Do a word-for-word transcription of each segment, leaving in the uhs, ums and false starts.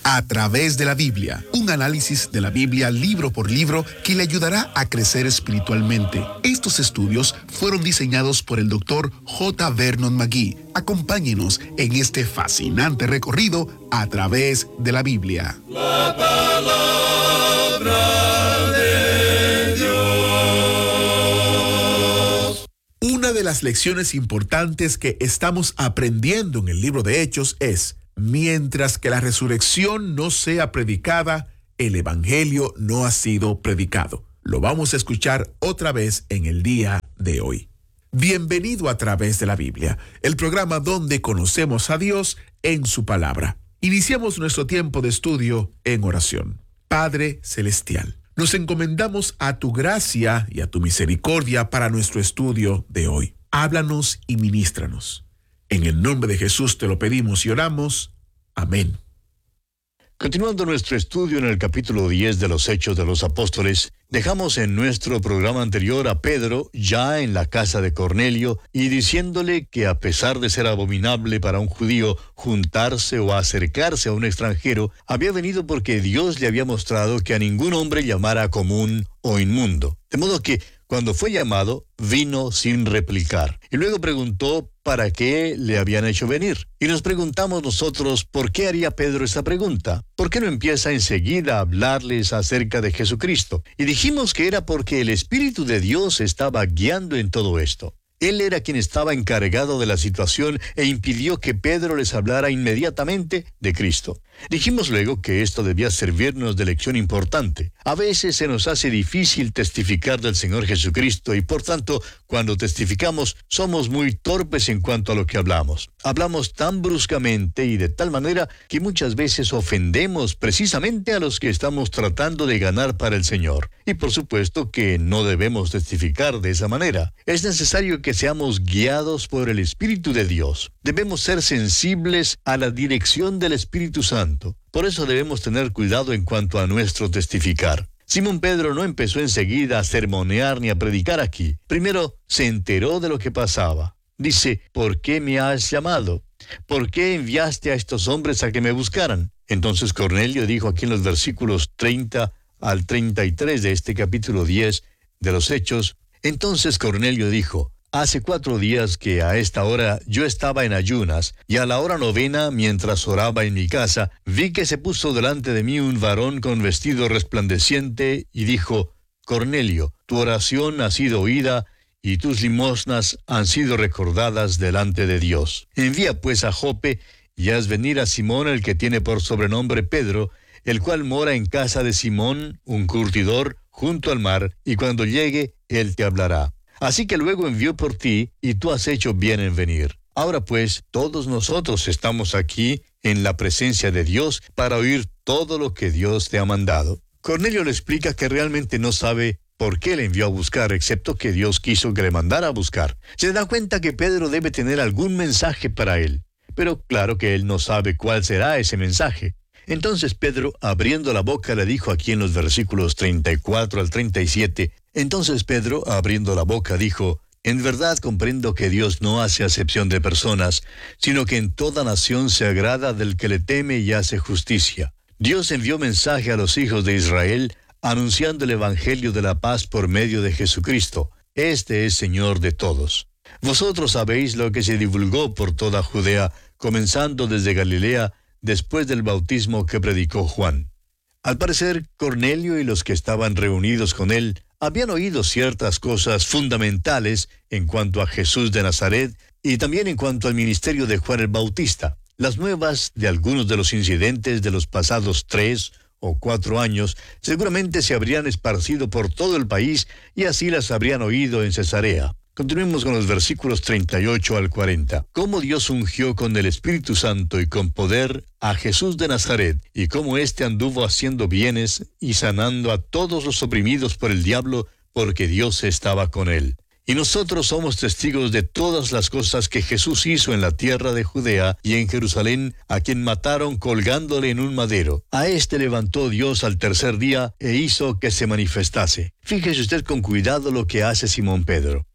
A través de la Biblia, un análisis de la Biblia libro por libro que le ayudará a crecer espiritualmente. Estos estudios fueron diseñados por el doctor J. Vernon McGee. Acompáñenos en este fascinante recorrido a través de la Biblia. La palabra de Dios. Una de las lecciones importantes que estamos aprendiendo en el libro de Hechos es: mientras que la resurrección no sea predicada, el Evangelio no ha sido predicado. Lo vamos a escuchar otra vez en el día de hoy. Bienvenido a Través de la Biblia, el programa donde conocemos a Dios en su palabra. Iniciamos nuestro tiempo de estudio en oración. Padre Celestial, nos encomendamos a tu gracia y a tu misericordia para nuestro estudio de hoy. Háblanos y ministranos. En el nombre de Jesús te lo pedimos y oramos. Amén. Continuando nuestro estudio en el capítulo diez de los Hechos de los Apóstoles, dejamos en nuestro programa anterior a Pedro ya en la casa de Cornelio y diciéndole que a pesar de ser abominable para un judío juntarse o acercarse a un extranjero, había venido porque Dios le había mostrado que a ningún hombre llamara común o inmundo. De modo que cuando fue llamado, vino sin replicar. Y luego preguntó para qué le habían hecho venir. Y nos preguntamos nosotros, ¿por qué haría Pedro esta pregunta? ¿Por qué no empieza enseguida a hablarles acerca de Jesucristo? Y dijimos que era porque el Espíritu de Dios estaba guiando en todo esto. Él era quien estaba encargado de la situación e impidió que Pedro les hablara inmediatamente de Cristo. Dijimos luego que esto debía servirnos de lección importante. A veces se nos hace difícil testificar del Señor Jesucristo y por tanto, cuando testificamos, somos muy torpes en cuanto a lo que hablamos. Hablamos tan bruscamente y de tal manera que muchas veces ofendemos precisamente a los que estamos tratando de ganar para el Señor. Y por supuesto que no debemos testificar de esa manera. Es necesario que seamos guiados por el Espíritu de Dios. Debemos ser sensibles a la dirección del Espíritu Santo. Por eso debemos tener cuidado en cuanto a nuestro testificar. Simón Pedro no empezó enseguida a sermonear ni a predicar aquí. Primero se enteró de lo que pasaba. Dice, ¿por qué me has llamado? ¿Por qué enviaste a estos hombres a que me buscaran? Entonces Cornelio dijo aquí en los versículos treinta al treinta y tres de este capítulo diez de los Hechos. Entonces Cornelio dijo, hace cuatro días que a esta hora yo estaba en ayunas, y a la hora novena, mientras oraba en mi casa, vi que se puso delante de mí un varón con vestido resplandeciente, y dijo, Cornelio, tu oración ha sido oída, y tus limosnas han sido recordadas delante de Dios. Envía pues a Jope, y haz venir a Simón, el que tiene por sobrenombre Pedro, el cual mora en casa de Simón, un curtidor, junto al mar, y cuando llegue, él te hablará. Así que luego envió por ti, y tú has hecho bien en venir. Ahora pues, todos nosotros estamos aquí en la presencia de Dios para oír todo lo que Dios te ha mandado. Cornelio le explica que realmente no sabe por qué le envió a buscar, excepto que Dios quiso que le mandara a buscar. Se da cuenta que Pedro debe tener algún mensaje para él, pero claro que él no sabe cuál será ese mensaje. Entonces Pedro, abriendo la boca, le dijo aquí en los versículos treinta y cuatro al treinta y siete, entonces Pedro, abriendo la boca, dijo, en verdad comprendo que Dios no hace acepción de personas, sino que en toda nación se agrada del que le teme y hace justicia. Dios envió mensaje a los hijos de Israel, anunciando el evangelio de la paz por medio de Jesucristo. Este es Señor de todos. Vosotros sabéis lo que se divulgó por toda Judea, comenzando desde Galilea, después del bautismo que predicó Juan. Al parecer, Cornelio y los que estaban reunidos con él habían oído ciertas cosas fundamentales en cuanto a Jesús de Nazaret y también en cuanto al ministerio de Juan el Bautista. Las nuevas de algunos de los incidentes de los pasados tres o cuatro años seguramente se habrían esparcido por todo el país y así las habrían oído en Cesarea. Continuemos con los versículos treinta y ocho al cuarenta. Cómo Dios ungió con el Espíritu Santo y con poder a Jesús de Nazaret, y cómo éste anduvo haciendo bienes y sanando a todos los oprimidos por el diablo, porque Dios estaba con él. Y nosotros somos testigos de todas las cosas que Jesús hizo en la tierra de Judea y en Jerusalén, a quien mataron colgándole en un madero. A éste levantó Dios al tercer día e hizo que se manifestase. Fíjese usted con cuidado lo que hace Simón Pedro.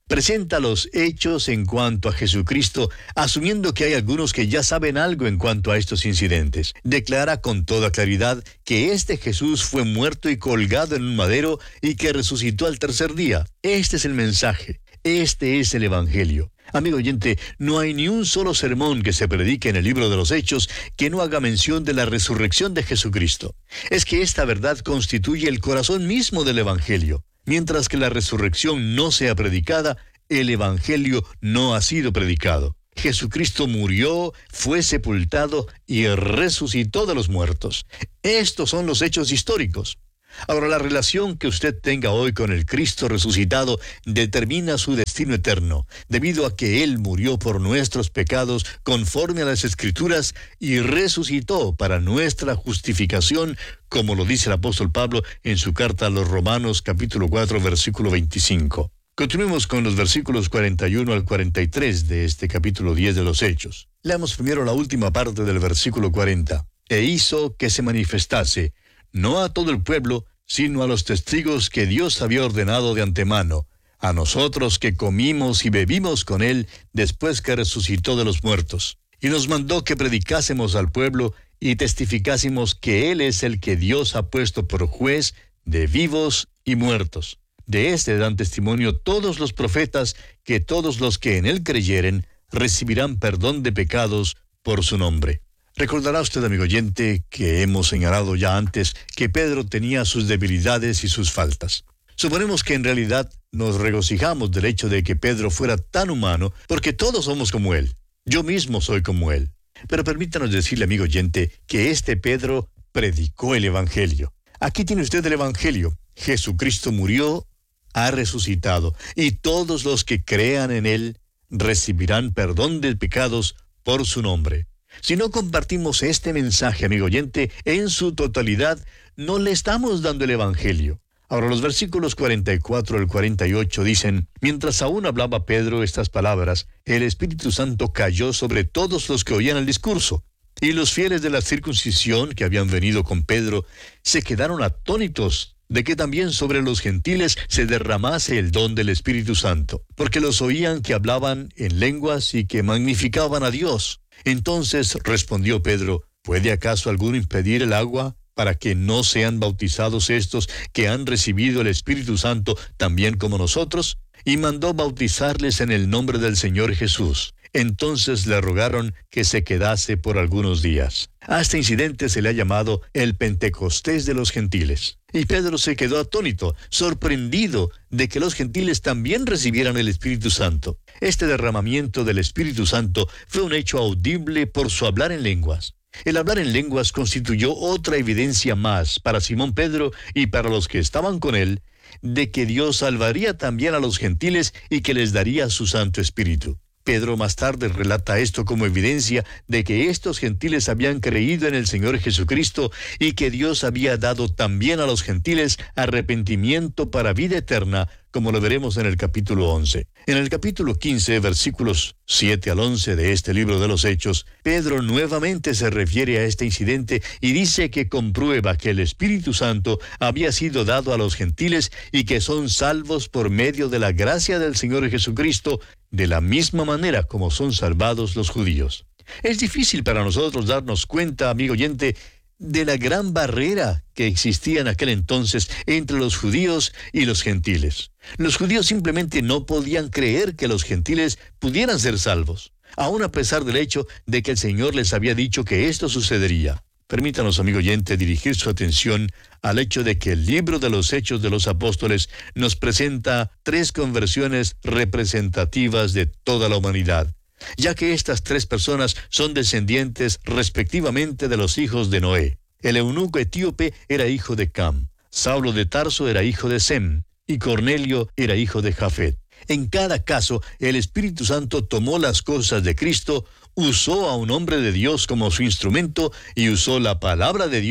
Presenta los hechos en cuanto a Jesucristo, asumiendo que hay algunos que ya saben algo en cuanto a estos incidentes. Declara con toda claridad que este Jesús fue muerto y colgado en un madero y que resucitó al tercer día. Este es el mensaje. Este es el Evangelio. Amigo oyente, no hay ni un solo sermón que se predique en el libro de los Hechos que no haga mención de la resurrección de Jesucristo. Es que esta verdad constituye el corazón mismo del Evangelio. Mientras que la resurrección no sea predicada, el Evangelio no ha sido predicado. Jesucristo murió, fue sepultado y resucitó de los muertos. Estos son los hechos históricos. Ahora, la relación que usted tenga hoy con el Cristo resucitado determina su destino eterno, debido a que Él murió por nuestros pecados conforme a las Escrituras y resucitó para nuestra justificación, como lo dice el apóstol Pablo en su carta a los Romanos capítulo cuatro, versículo veinticinco. Continuemos con los versículos cuarenta y uno al cuarenta y tres de este capítulo diez de los Hechos. Leamos primero la última parte del versículo cuarenta. E hizo que se manifestase, no a todo el pueblo, sino a los testigos que Dios había ordenado de antemano, a nosotros que comimos y bebimos con Él después que resucitó de los muertos. Y nos mandó que predicásemos al pueblo y testificásemos que Él es el que Dios ha puesto por juez de vivos y muertos. De este dan testimonio todos los profetas, que todos los que en Él creyeren recibirán perdón de pecados por su nombre. Recordará usted, amigo oyente, que hemos señalado ya antes que Pedro tenía sus debilidades y sus faltas. Suponemos que en realidad nos regocijamos del hecho de que Pedro fuera tan humano, porque todos somos como él. Yo mismo soy como él. Pero permítanos decirle, amigo oyente, que este Pedro predicó el Evangelio. Aquí tiene usted el Evangelio. Jesucristo murió, ha resucitado, y todos los que crean en Él recibirán perdón de pecados por su nombre. Si no compartimos este mensaje, amigo oyente, en su totalidad, no le estamos dando el Evangelio. Ahora, los versículos cuarenta y cuatro al cuarenta y ocho dicen, mientras aún hablaba Pedro estas palabras, el Espíritu Santo cayó sobre todos los que oían el discurso. Y los fieles de la circuncisión que habían venido con Pedro se quedaron atónitos de que también sobre los gentiles se derramase el don del Espíritu Santo, porque los oían que hablaban en lenguas y que magnificaban a Dios. Entonces respondió Pedro, ¿puede acaso alguno impedir el agua para que no sean bautizados estos que han recibido el Espíritu Santo también como nosotros? Y mandó bautizarles en el nombre del Señor Jesús. Entonces le rogaron que se quedase por algunos días. A este incidente se le ha llamado el Pentecostés de los gentiles. Y Pedro se quedó atónito, sorprendido de que los gentiles también recibieran el Espíritu Santo. Este derramamiento del Espíritu Santo fue un hecho audible por su hablar en lenguas. El hablar en lenguas constituyó otra evidencia más para Simón Pedro y para los que estaban con él, de que Dios salvaría también a los gentiles y que les daría su Santo Espíritu. Pedro más tarde relata esto como evidencia de que estos gentiles habían creído en el Señor Jesucristo y que Dios había dado también a los gentiles arrepentimiento para vida eterna, como lo veremos en el capítulo once. En el capítulo quince, versículos siete al once de este libro de los Hechos, Pedro nuevamente se refiere a este incidente y dice que comprueba que el Espíritu Santo había sido dado a los gentiles y que son salvos por medio de la gracia del Señor Jesucristo, de la misma manera como son salvados los judíos. Es difícil para nosotros darnos cuenta, amigo oyente, de la gran barrera que existía en aquel entonces entre los judíos y los gentiles. Los judíos simplemente no podían creer que los gentiles pudieran ser salvos, aun a pesar del hecho de que el Señor les había dicho que esto sucedería. Permítanos, amigo oyente, dirigir su atención al hecho de que el libro de los Hechos de los Apóstoles nos presenta tres conversiones representativas de toda la humanidad, ya que estas tres personas son descendientes respectivamente de los hijos de Noé. El eunuco etíope era hijo de Cam, Saulo de Tarso era hijo de Sem, y Cornelio era hijo de Jafet. En cada caso, el Espíritu Santo tomó las cosas de Cristo, usó a un hombre de Dios como su instrumento y usó la palabra de Dios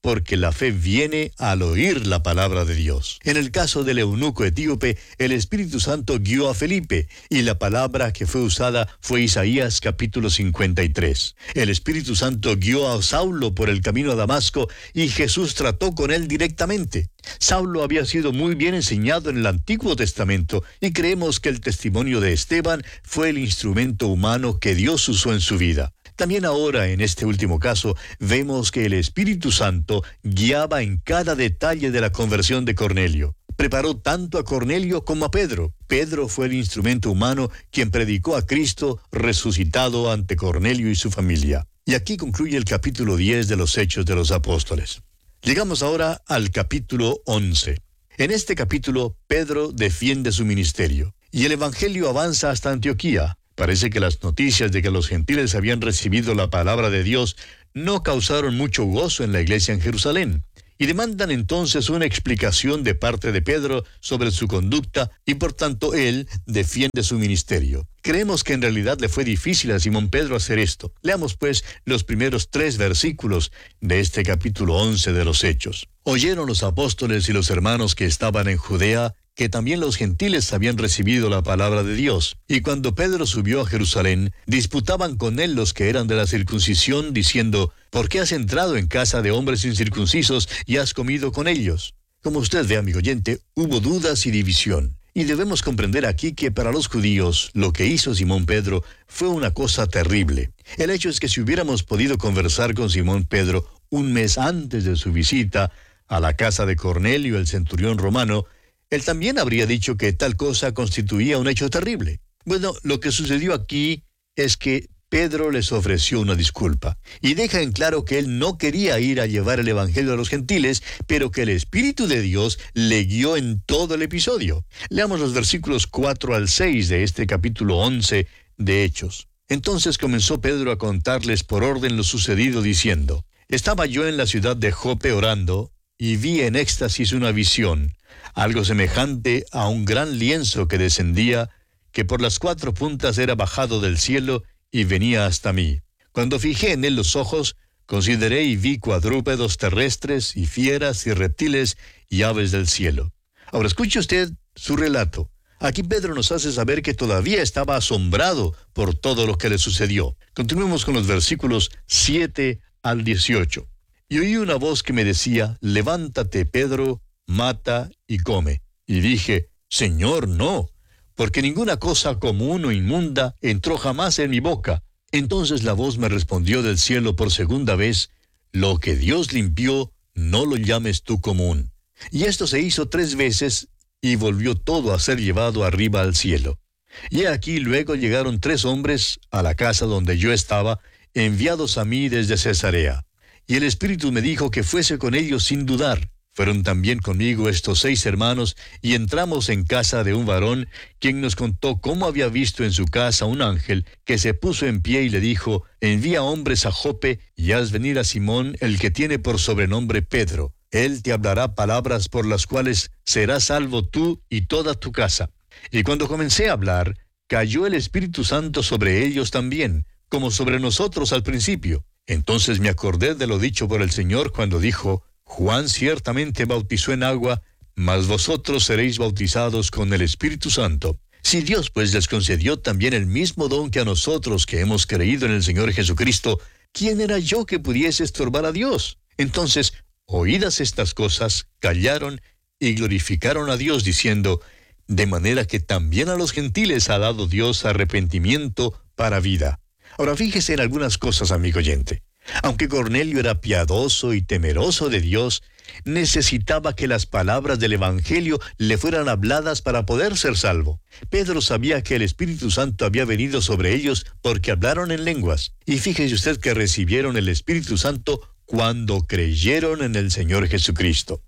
porque la fe viene al oír la palabra de Dios. En el caso del eunuco etíope, el Espíritu Santo guió a Felipe, y la palabra que fue usada fue Isaías capítulo cincuenta y tres. El Espíritu Santo guió a Saulo por el camino a Damasco, y Jesús trató con él directamente. Saulo había sido muy bien enseñado en el Antiguo Testamento, y creemos que el testimonio de Esteban fue el instrumento humano que Dios usó en su vida. También ahora, en este último caso, vemos que el Espíritu Santo guiaba en cada detalle de la conversión de Cornelio. Preparó tanto a Cornelio como a Pedro. Pedro fue el instrumento humano quien predicó a Cristo resucitado ante Cornelio y su familia. Y aquí concluye el capítulo diez de los Hechos de los Apóstoles. Llegamos ahora al capítulo once. En este capítulo, Pedro defiende su ministerio, y el Evangelio avanza hasta Antioquía. Parece que las noticias de que los gentiles habían recibido la palabra de Dios no causaron mucho gozo en la iglesia en Jerusalén, y demandan entonces una explicación de parte de Pedro sobre su conducta, y por tanto él defiende su ministerio. Creemos que en realidad le fue difícil a Simón Pedro hacer esto. Leamos pues los primeros tres versículos de este capítulo once de los Hechos. Oyeron los apóstoles y los hermanos que estaban en Judea que también los gentiles habían recibido la palabra de Dios. Y cuando Pedro subió a Jerusalén, disputaban con él los que eran de la circuncisión, diciendo, ¿por qué has entrado en casa de hombres incircuncisos y has comido con ellos? Como usted ve, amigo oyente, hubo dudas y división. Y debemos comprender aquí que para los judíos, lo que hizo Simón Pedro fue una cosa terrible. El hecho es que si hubiéramos podido conversar con Simón Pedro un mes antes de su visita a la casa de Cornelio, el centurión romano, él también habría dicho que tal cosa constituía un hecho terrible. Bueno, lo que sucedió aquí es que Pedro les ofreció una disculpa, y deja en claro que él no quería ir a llevar el Evangelio a los gentiles, pero que el Espíritu de Dios le guió en todo el episodio. Leamos los versículos cuatro al seis de este capítulo once de Hechos. Entonces comenzó Pedro a contarles por orden lo sucedido, diciendo, estaba yo en la ciudad de Jope orando, y vi en éxtasis una visión, algo semejante a un gran lienzo que descendía, que por las cuatro puntas era bajado del cielo y venía hasta mí. Cuando fijé en él los ojos, consideré y vi cuadrúpedos terrestres y fieras y reptiles y aves del cielo. Ahora escuche usted su relato. Aquí Pedro nos hace saber que todavía estaba asombrado por todo lo que le sucedió. Continuemos con los versículos siete al dieciocho. Y oí una voz que me decía, levántate, Pedro, mata y come. Y dije, Señor, no, porque ninguna cosa común o inmunda entró jamás en mi boca. Entonces la voz me respondió del cielo por segunda vez, lo que Dios limpió, no lo llames tú común. Y esto se hizo tres veces, y volvió todo a ser llevado arriba al cielo. Y aquí luego llegaron tres hombres a la casa donde yo estaba, enviados a mí desde Cesarea. Y el Espíritu me dijo que fuese con ellos sin dudar. Fueron también conmigo estos seis hermanos, y entramos en casa de un varón, quien nos contó cómo había visto en su casa un ángel, que se puso en pie y le dijo, envía hombres a Jope, y haz venir a Simón, el que tiene por sobrenombre Pedro. Él te hablará palabras por las cuales serás salvo tú y toda tu casa. Y cuando comencé a hablar, cayó el Espíritu Santo sobre ellos también, como sobre nosotros al principio. Entonces me acordé de lo dicho por el Señor cuando dijo, Juan ciertamente bautizó en agua, mas vosotros seréis bautizados con el Espíritu Santo. Si Dios pues les concedió también el mismo don que a nosotros que hemos creído en el Señor Jesucristo, ¿quién era yo que pudiese estorbar a Dios? Entonces, oídas estas cosas, callaron y glorificaron a Dios diciendo, de manera que también a los gentiles ha dado Dios arrepentimiento para vida. Ahora fíjese en algunas cosas, amigo oyente. Aunque Cornelio era piadoso y temeroso de Dios, necesitaba que las palabras del Evangelio le fueran habladas para poder ser salvo. Pedro sabía que el Espíritu Santo había venido sobre ellos porque hablaron en lenguas. Y fíjese usted que recibieron el Espíritu Santo cuando creyeron en el Señor Jesucristo.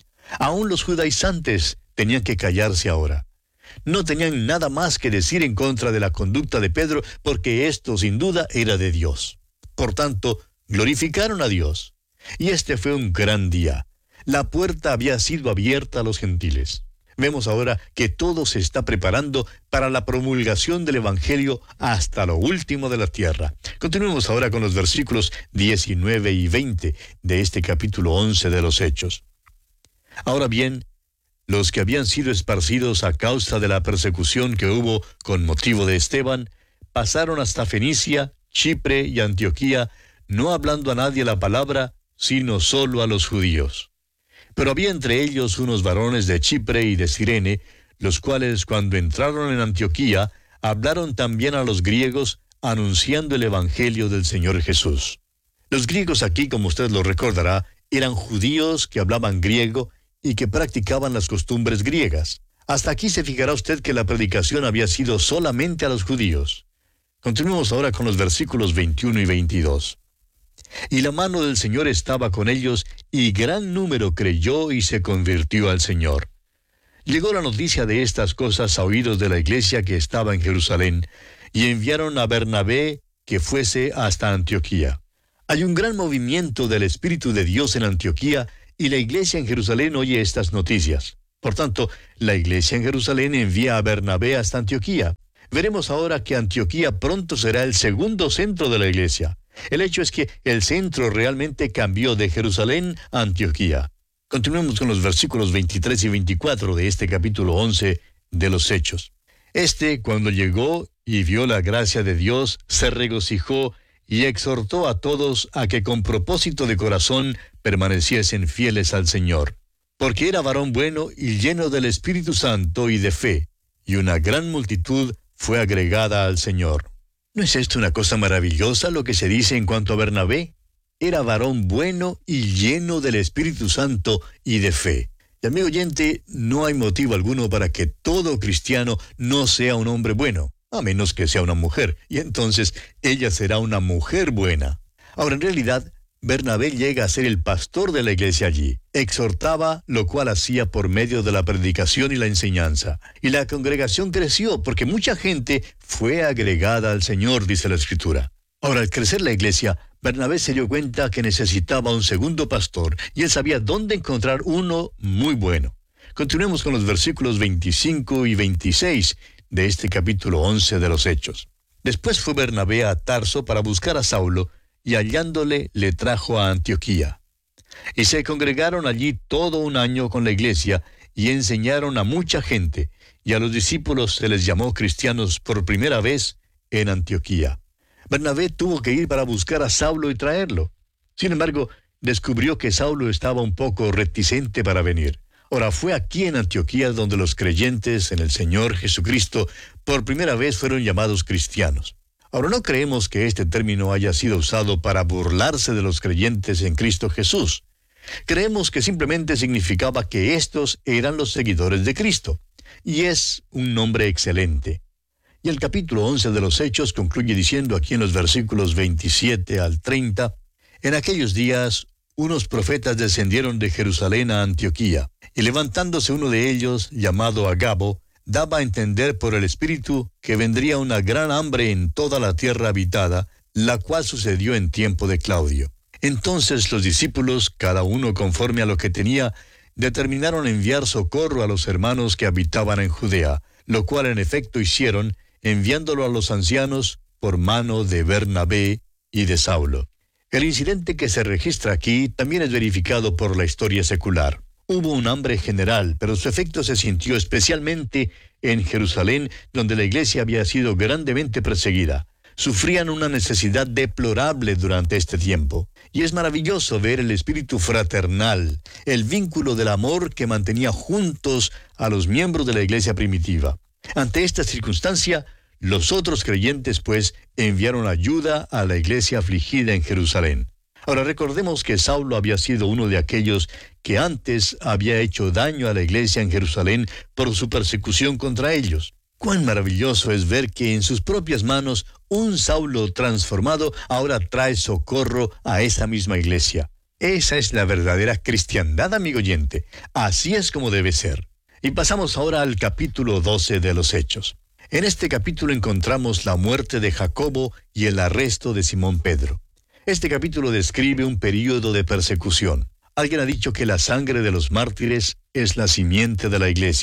Aún los judaizantes tenían que callarse ahora. No tenían nada más que decir en contra de la conducta de Pedro, porque esto sin duda era de Dios. Por tanto, glorificaron a Dios. Y este fue un gran día. La puerta había sido abierta a los gentiles. Vemos ahora que todo se está preparando para la promulgación del Evangelio hasta lo último de la tierra. Continuemos ahora con los versículos diecinueve y veinte de este capítulo once de los Hechos. Ahora bien, los que habían sido esparcidos a causa de la persecución que hubo con motivo de Esteban, pasaron hasta Fenicia, Chipre y Antioquía, no hablando a nadie la palabra, sino solo a los judíos. Pero había entre ellos unos varones de Chipre y de Cirene, los cuales cuando entraron en Antioquía, hablaron también a los griegos, anunciando el Evangelio del Señor Jesús. Los griegos aquí, como usted lo recordará, eran judíos que hablaban griego y que practicaban las costumbres griegas. Hasta aquí se fijará usted que la predicación había sido solamente a los judíos. Continuemos ahora con los versículos veintiuno y veintidós. Y la mano del Señor estaba con ellos, y gran número creyó y se convirtió al Señor. Llegó la noticia de estas cosas a oídos de la iglesia que estaba en Jerusalén, y enviaron a Bernabé que fuese hasta Antioquía. Hay un gran movimiento del Espíritu de Dios en Antioquía, y la iglesia en Jerusalén oye estas noticias. Por tanto, la iglesia en Jerusalén envía a Bernabé hasta Antioquía. Veremos ahora que Antioquía pronto será el segundo centro de la iglesia. El hecho es que el centro realmente cambió de Jerusalén a Antioquía. Continuemos con los versículos veintitrés y veinticuatro de este capítulo once de los Hechos. Este, cuando llegó y vio la gracia de Dios, se regocijó y exhortó a todos a que con propósito de corazón permaneciesen fieles al Señor. Porque era varón bueno y lleno del Espíritu Santo y de fe, y una gran multitud fue agregada al Señor. ¿No es esto una cosa maravillosa lo que se dice en cuanto a Bernabé? Era varón bueno y lleno del Espíritu Santo y de fe. Y amigo oyente, no hay motivo alguno para que todo cristiano no sea un hombre bueno, a menos que sea una mujer, y entonces ella será una mujer buena. Ahora, en realidad, Bernabé llega a ser el pastor de la iglesia allí. Exhortaba, lo cual hacía por medio de la predicación y la enseñanza. Y la congregación creció porque mucha gente fue agregada al Señor, dice la Escritura. Ahora, al crecer la iglesia, Bernabé se dio cuenta que necesitaba un segundo pastor, y él sabía dónde encontrar uno muy bueno. Continuemos con los versículos veinticinco y veintiséis de este capítulo once de los Hechos. Después fue Bernabé a Tarso para buscar a Saulo, y hallándole le trajo a Antioquía. Y se congregaron allí todo un año con la iglesia, y enseñaron a mucha gente, y a los discípulos se les llamó cristianos por primera vez en Antioquía. Bernabé tuvo que ir para buscar a Saulo y traerlo. Sin embargo, descubrió que Saulo estaba un poco reticente para venir. Ahora, fue aquí en Antioquía donde los creyentes en el Señor Jesucristo por primera vez fueron llamados cristianos. Ahora, no creemos que este término haya sido usado para burlarse de los creyentes en Cristo Jesús. Creemos que simplemente significaba que estos eran los seguidores de Cristo. Y es un nombre excelente. Y el capítulo once de los Hechos concluye diciendo aquí en los versículos veintisiete al treinta, en aquellos días unos profetas descendieron de Jerusalén a Antioquía, y levantándose uno de ellos, llamado Agabo, daba a entender por el Espíritu que vendría una gran hambre en toda la tierra habitada, la cual sucedió en tiempo de Claudio. Entonces los discípulos, cada uno conforme a lo que tenía, determinaron enviar socorro a los hermanos que habitaban en Judea, lo cual en efecto hicieron, enviándolo a los ancianos por mano de Bernabé y de Saulo. El incidente que se registra aquí también es verificado por la historia secular. Hubo un hambre general, pero su efecto se sintió especialmente en Jerusalén, donde la iglesia había sido grandemente perseguida. Sufrían una necesidad deplorable durante este tiempo. Y es maravilloso ver el espíritu fraternal, el vínculo del amor que mantenía juntos a los miembros de la iglesia primitiva. Ante esta circunstancia, los otros creyentes, pues, enviaron ayuda a la iglesia afligida en Jerusalén. Ahora recordemos que Saulo había sido uno de aquellos que antes había hecho daño a la iglesia en Jerusalén por su persecución contra ellos. Cuán maravilloso es ver que en sus propias manos un Saulo transformado ahora trae socorro a esa misma iglesia. Esa es la verdadera cristiandad, amigo oyente. Así es como debe ser. Y pasamos ahora al capítulo doce de los Hechos. En este capítulo encontramos la muerte de Jacobo y el arresto de Simón Pedro. Este capítulo describe un período de persecución. Alguien ha dicho que la sangre de los mártires es la simiente de la iglesia.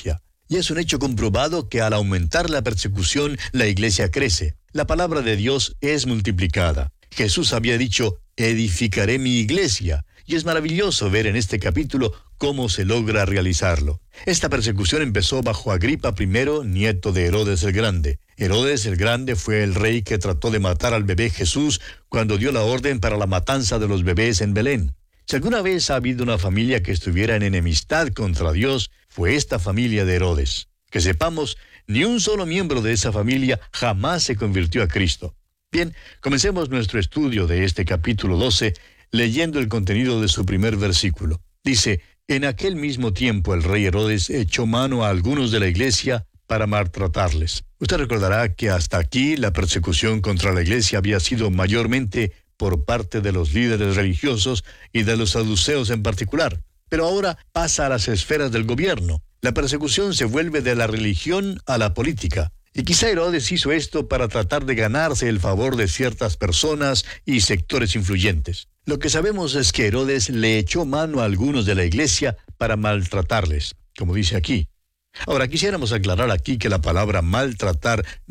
Y es un hecho comprobado que al aumentar la persecución, la iglesia crece. La palabra de Dios es multiplicada. Jesús había dicho, edificaré mi iglesia. Y es maravilloso ver en este capítulo cómo se logra realizarlo. Esta persecución empezó bajo Agripa primero, nieto de Herodes el Grande. Herodes el Grande fue el rey que trató de matar al bebé Jesús cuando dio la orden para la matanza de los bebés en Belén. Si alguna vez ha habido una familia que estuviera en enemistad contra Dios, fue esta familia de Herodes. Que sepamos, ni un solo miembro de esa familia jamás se convirtió a Cristo. Bien, comencemos nuestro estudio de este capítulo doce, leyendo el contenido de su primer versículo. Dice, en aquel mismo tiempo el rey Herodes echó mano a algunos de la iglesia para maltratarles. Usted recordará que hasta aquí la persecución contra la iglesia había sido mayormente por parte de los líderes religiosos y de los saduceos en particular. Pero ahora pasa a las esferas del gobierno. La persecución se vuelve de la religión a la política. Y quizá Herodes hizo esto para tratar de ganarse el favor de ciertas personas y sectores influyentes. Lo que sabemos es que Herodes le echó mano a algunos de la iglesia para maltratarles, como dice aquí. Ahora, quisiéramos aclarar aquí que la palabra maltratar